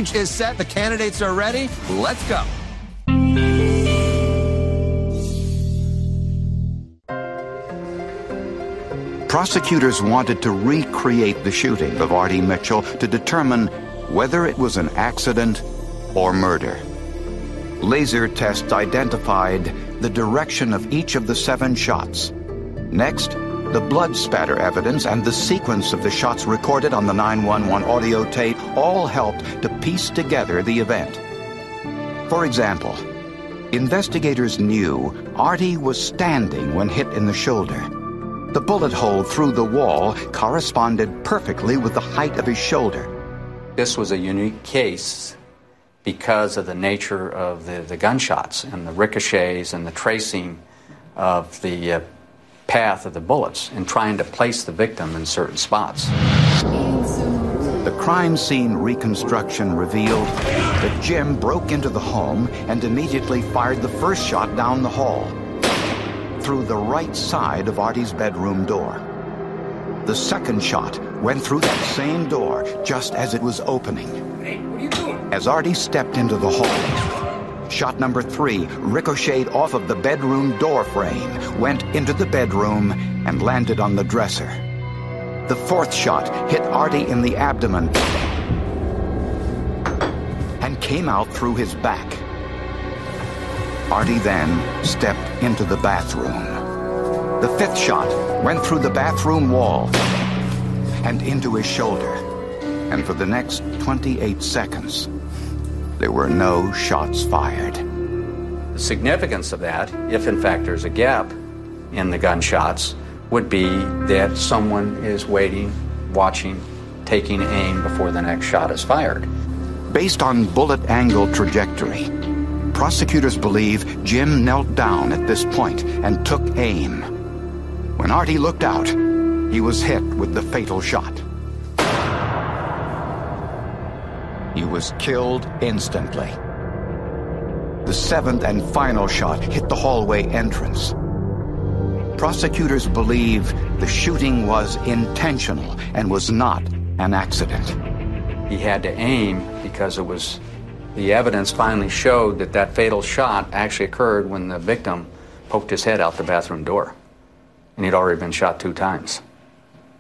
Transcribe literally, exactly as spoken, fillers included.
stage is set. The candidates are ready. Let's go. Prosecutors wanted to recreate the shooting of Artie Mitchell to determine whether it was an accident or murder. Laser tests identified the direction of each of the seven shots. Next, the blood spatter evidence and the sequence of the shots recorded on the nine one one audio tape all helped to piece together the event. For example, investigators knew Artie was standing when hit in the shoulder. The bullet hole through the wall corresponded perfectly with the height of his shoulder. This was a unique case because of the nature of the, the gunshots and the ricochets and the tracing of the uh, path of the bullets and trying to place the victim in certain spots. The crime scene reconstruction revealed that Jim broke into the home and immediately fired the first shot down the hall, through the right side of Artie's bedroom door. The second shot went through that same door just as it was opening. Hey, what are you doing? As Artie stepped into the hall, shot number three ricocheted off of the bedroom door frame, went into the bedroom, and landed on the dresser. The fourth shot hit Artie in the abdomen and came out through his back. Artie then stepped into the bathroom. The fifth shot went through the bathroom wall and into his shoulder. And for the next twenty-eight seconds, there were no shots fired. The significance of that, if in fact there's a gap in the gunshots, would be that someone is waiting, watching, taking aim before the next shot is fired. Based on bullet angle trajectory, prosecutors believe Jim knelt down at this point and took aim. When Artie looked out, he was hit with the fatal shot. He was killed instantly. The seventh and final shot hit the hallway entrance. Prosecutors believe the shooting was intentional and was not an accident. He had to aim because it was, the evidence finally showed that that fatal shot actually occurred when the victim poked his head out the bathroom door. And he'd already been shot two times.